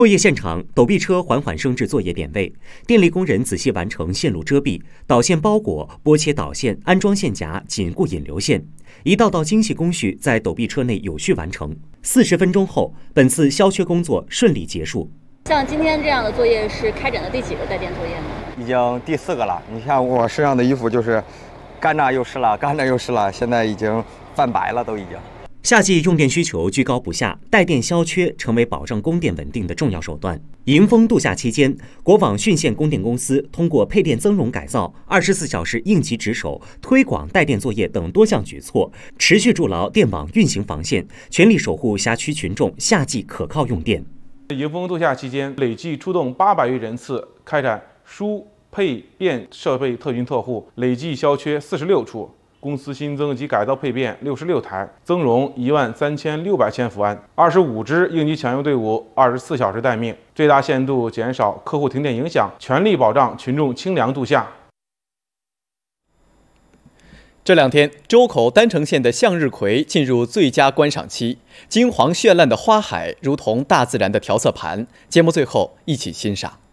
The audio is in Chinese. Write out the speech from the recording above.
作业现场，陡壁车缓缓升至作业点位，电力工人仔细完成线路遮蔽、导线包裹、拨切导线、安装线夹、紧固引流线，一道道精细工序在陡壁车内有序完成。40分钟后，本次消缺工作顺利结束。 像今天这样的作业是开展的第几个带电作业呢？ 已经第4个了。你像我身上的衣服就是干着又湿了，干着又湿了，现在已经泛白了，都已经。 夏季用电需求居高不下，带电消缺成为保障供电稳定的重要手段。迎风度夏期间，国网浚县供电公司通过配电增容改造、24小时应急值守、推广带电作业等多项举措，持续筑牢电网运行防线，全力守护辖区群众夏季可靠用电。 迎风度夏期间，累计出动800余人次，开展输配变设备特运特户，累计消缺46处。公司新增及改造配变66台，增容13600千伏安，25支应急抢救队伍24小时待命，最大限度减少客户停电影响，全力保障群众清凉度夏。 这2天，周口丹城县的向日葵进入最佳观赏期，金黄绚烂的花海如同大自然的调色盘。节目最后一起欣赏。